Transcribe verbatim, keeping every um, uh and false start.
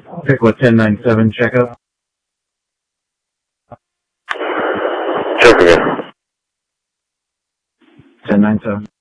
Pickla ten ninety-seven, check up. Check again. ten ninety-seven.